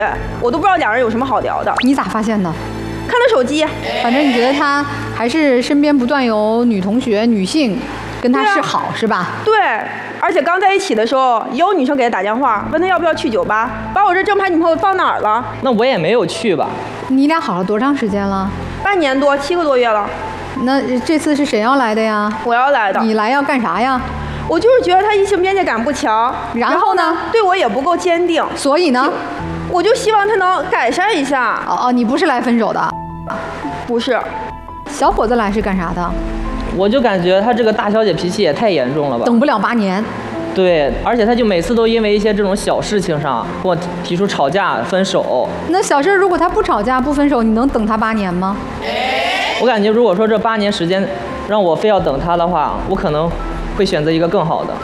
我都不知道两人有什么好聊的。 你咋发现的？ 看他手机。 反正你觉得他还是身边不断有女同学、女性跟他示好，是吧？ 对，而且刚在一起的时候，也有女生给他打电话，问他要不要去酒吧，把我这正牌女朋友放哪儿了？ 那我也没有去吧。 你俩好了多长时间了 ？半年多，7个多月了。 那这次是谁要来的呀？ 我要来的。 你来要干啥呀？ 我就是觉得他异性边界感不强， 然后呢， 对我也不够坚定。 所以呢， 我就希望他能改善一下。 哦，你不是来分手的？ 不是。 小伙子来是干啥的？ 我就感觉他这个大小姐脾气也太严重了吧。 等不了8年。 对，而且他就每次都因为一些这种小事情上跟我提出吵架分手。 那小事如果他不吵架不分手，你能等他8年吗？ 我感觉如果说这8年时间让我非要等他的话，我可能会选择一个更好的。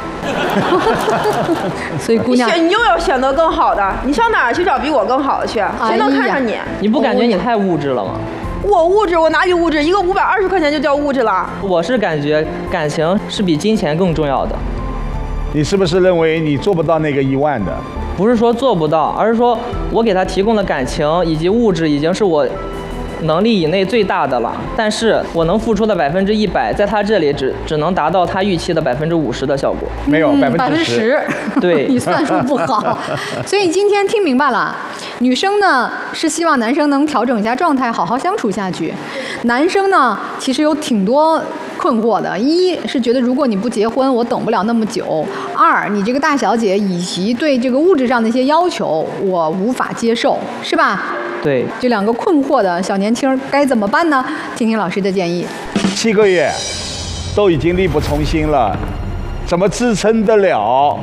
所以姑娘， 你又要选择更好的，你上哪儿去找比我更好的去？谁能看上你？ 你不感觉你太物质了吗？ 我物质？我哪里物质？一个520块钱就叫物质了？ 我是感觉感情是比金钱更重要的。 你是不是认为你做不到那个1万的？ 不是说做不到，而是说我给他提供的感情以及物质已经是我能力以内最大的了，但是我能付出的100%，在他这里只能达到他预期的50%的效果。 没有 10%。 对， 你算数不好。所以今天听明白了，女生呢是希望男生能调整一下状态，好好相处下去。男生呢其实有挺多困惑的，一是觉得如果你不结婚，我等不了那么久；二，你这个大小姐以及对这个物质上的一些要求，我无法接受，是吧？ 对， 这2个困惑的小年轻该怎么办呢？听听老师的建议。 7个月都已经力不从心了，怎么支撑得了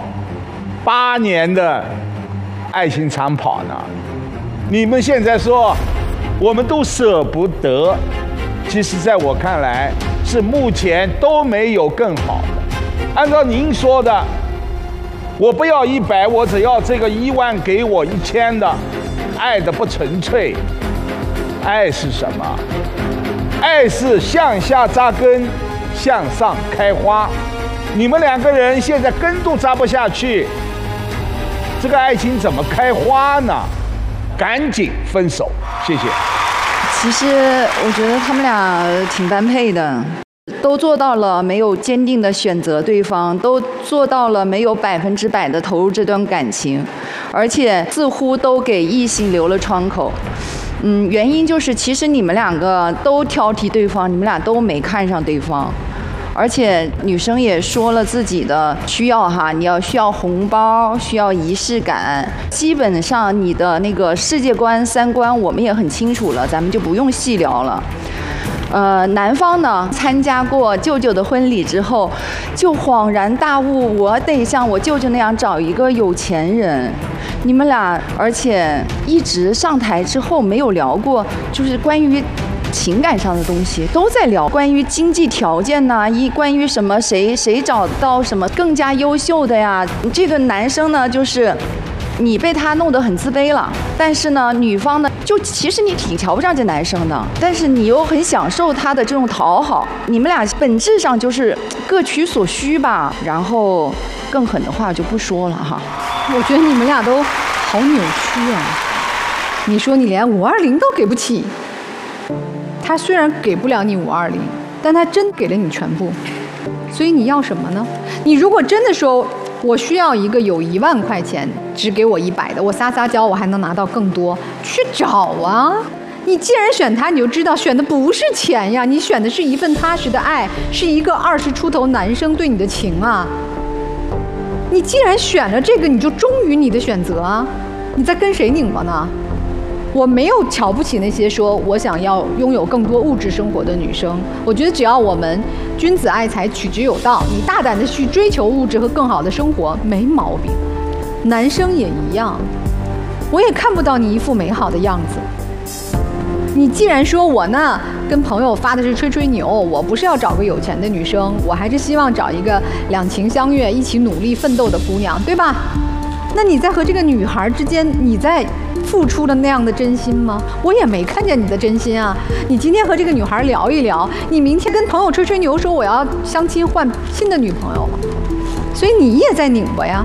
8年的爱情长跑呢？你们现在说我们都舍不得，其实在我看来是目前都没有更好的。按照您说的，我不要100，我只要这个1万给我1000的。爱的不纯粹，爱是什么？爱是向下扎根，向上开花。你们2个人现在根都扎不下去，这个爱情怎么开花呢？赶紧分手，谢谢。 其实我觉得他们俩挺般配的，都做到了没有坚定的选择对方，都做到了没有100%的投入这段感情，而且似乎都给异性留了窗口。原因就是其实你们2个都挑剔对方，你们俩都没看上对方。而且女生也说了自己的需要哈，你需要红包，需要仪式感，基本上你的那个世界观、3观我们也很清楚了，咱们就不用细聊了。男方呢参加过舅舅的婚礼之后，就恍然大悟，我得像我舅舅那样找一个有钱人。你们俩而且一直上台之后没有聊过，就是关于情感上的东西都在聊，关于经济条件呐，关于什么谁找到什么更加优秀的呀。这个男生呢就是你被他弄得很自卑了，但是呢女方呢就其实你挺瞧不上这男生的，但是你又很享受他的这种讨好，你们俩本质上就是各取所需吧。然后更狠的话就不说了哈。 我觉得你们俩都好扭曲啊！你说你连520都给不起，他虽然给不了你520，但他真给了你全部，所以你要什么呢？你如果真的说我需要一个有1万块钱只给我100的，我撒娇我还能拿到更多，去找啊！你既然选他，你就知道选的不是钱呀，你选的是一份踏实的爱，是一个20出头男生对你的情啊！你既然选了这个，你就忠于你的选择啊！你在跟谁拧巴呢？我没有瞧不起那些说我想要拥有更多物质生活的女生，我觉得只要我们君子爱财，取之有道，你大胆的去追求物质和更好的生活，没毛病。男生也一样，我也看不到你一副美好的样子。你既然说我呢跟朋友发的是吹吹牛，我不是要找个有钱的女生，我还是希望找一个两情相悦、一起努力奋斗的姑娘，对吧？那你在和这个女孩之间，你在付出了那样的真心吗？我也没看见你的真心啊！你今天和这个女孩聊一聊，你明天跟朋友吹吹牛说我要相亲换新的女朋友了，所以你也在拧巴呀。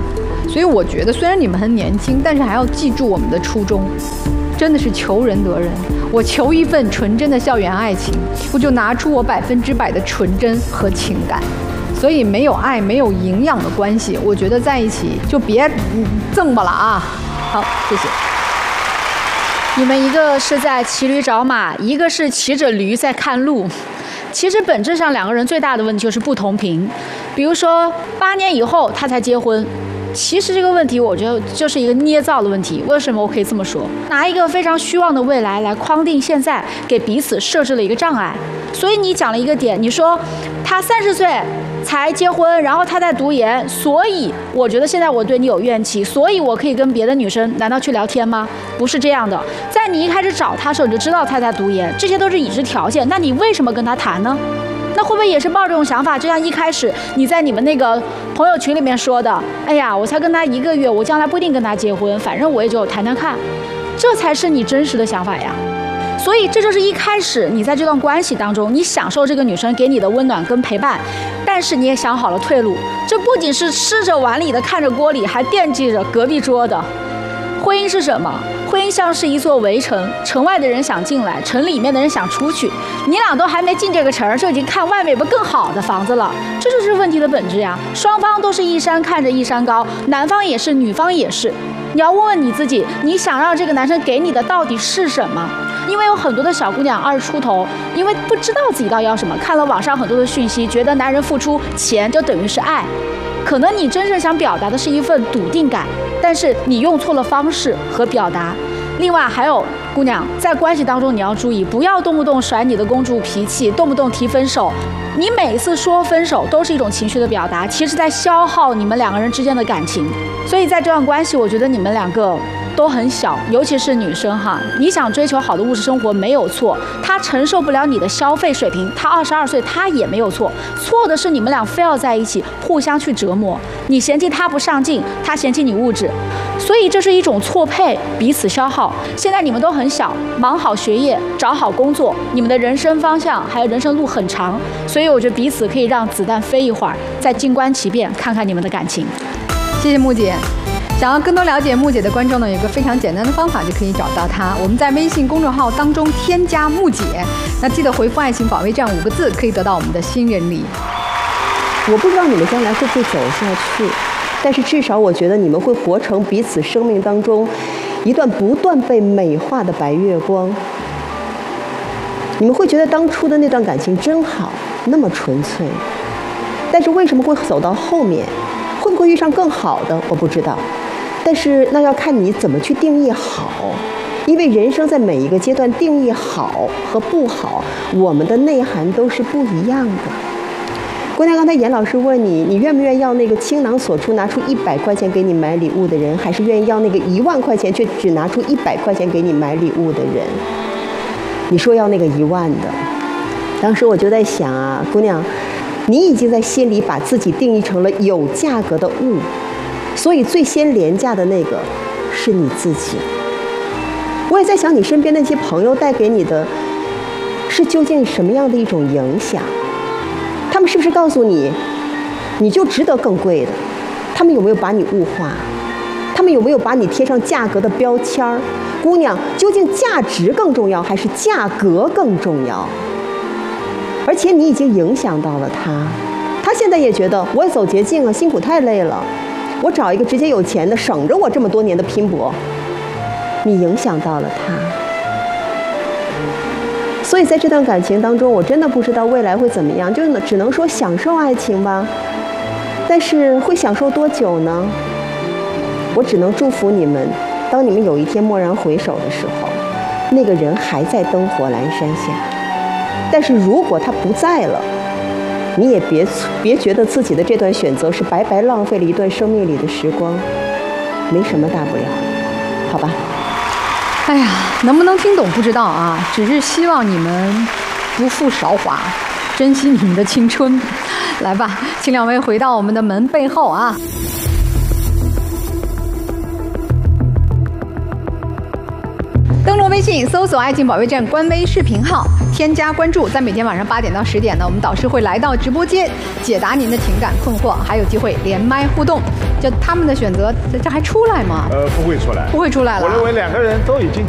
所以我觉得，虽然你们很年轻，但是还要记住我们的初衷，真的是求人得人。我求一份纯真的校园爱情，我就拿出我100%的纯真和情感。所以没有爱、没有营养的关系，我觉得在一起就别赠吧了啊！好，谢谢。 你们一个是在骑驴找马，一个是骑着驴在看路。其实本质上两个人最大的问题就是不同频。比如说8年以后他才结婚，其实这个问题我觉得就是一个捏造的问题。为什么我可以这么说？拿一个非常虚妄的未来来框定现在，给彼此设置了一个障碍。所以你讲了一个点，你说他30岁才结婚，然后他在读研，所以我觉得现在我对你有怨气，所以我可以跟别的女生难道去聊天吗？不是这样的。在你一开始找他的时候，你就知道他在读研，这些都是已知条件，那你为什么跟他谈呢？那会不会也是抱这种想法？就像一开始你在你们那个朋友群里面说的，哎呀，我才跟他1个月，我将来不一定跟他结婚，反正我也就谈谈看，这才是你真实的想法呀。所以这就是一开始你在这段关系当中，你享受这个女生给你的温暖跟陪伴，但是你也想好了退路。这不仅是吃着碗里的看着锅里，还惦记着隔壁桌的。婚姻是什么？婚姻像是一座围城，城外的人想进来，城里面的人想出去，你俩都还没进这个城，就已经看外面有没有更好的房子了，这就是问题的本质呀。双方都是一山看着一山高，男方也是，女方也是。你要问问你自己，你想让这个男生给你的到底是什么？因为有很多的小姑娘20出头，因为不知道自己到底要什么，看了网上很多的讯息，觉得男人付出钱就等于是爱。可能你真正想表达的是一份笃定感，但是你用错了方式和表达。另外还有姑娘，在关系当中你要注意，不要动不动甩你的公主脾气，动不动提分手。你每一次说分手都是一种情绪的表达，其实在消耗你们两个人之间的感情。所以在这段关系，我觉得你们两个都很小，尤其是女生哈，你想追求好的物质生活没有错，她承受不了你的消费水平，她22岁她也没有错，错的是你们俩非要在一起互相去折磨，你嫌弃她不上进，她嫌弃你物质，所以这是一种错配，彼此消耗。现在你们都很小，忙好学业，找好工作，你们的人生方向还有人生路很长，所以我觉得彼此可以让子弹飞一会儿，再静观其变，看看你们的感情。 谢谢木姐。想要更多了解木姐的观众呢，有一个非常简单的方法就可以找到她。我们在微信公众号当中添加木姐，那记得回复“爱情保卫战”5个字，可以得到我们的新人礼。 我不知道你们将来会不会走下去，但是至少我觉得你们会活成彼此生命当中一段不断被美化的白月光。你们会觉得当初的那段感情真好，那么纯粹，但是为什么会走到后面？会不会遇上更好的？我不知道，但是那要看你怎么去定义好，因为人生在每一个阶段定义好和不好，我们的内涵都是不一样的。姑娘，刚才严老师问你，你愿不愿意要那个倾囊所出拿出100块钱给你买礼物的人，还是愿意要那个1万块钱却只拿出100块钱给你买礼物的人？你说要那个1万的，当时我就在想啊，姑娘，你已经在心里把自己定义成了有价格的物，所以最先廉价的那个是你自己。我也在想，你身边那些朋友带给你的是究竟什么样的一种影响？他们是不是告诉你，你就值得更贵的？他们有没有把你物化？他们有没有把你贴上价格的标签儿？姑娘，究竟价值更重要，还是价格更重要？而且你已经影响到了他，他现在也觉得我也走捷径啊，辛苦太累了，我找一个直接有钱的，省着我这么多年的拼搏。你影响到了他，所以在这段感情当中，我真的不知道未来会怎么样，就只能说享受爱情吧。但是会享受多久呢？我只能祝福你们，当你们有一天蓦然回首的时候，那个人还在灯火阑珊下。但是如果他不在了，你也别觉得自己的这段选择是白白浪费了一段生命里的时光，没什么大不了，好吧？ 哎呀，能不能听懂不知道啊，只是希望你们不负韶华，珍惜你们的青春。来吧，请两位回到我们的门背后啊。 登录微信搜索“爱情保卫战”官微视频号，添加关注，在每天晚上8点到10点呢，我们导师会来到直播间解答您的情感困惑，还有机会连麦互动。就他们的选择，这还出来吗？ 不会出来， 不会出来了。 我认为两个人都已经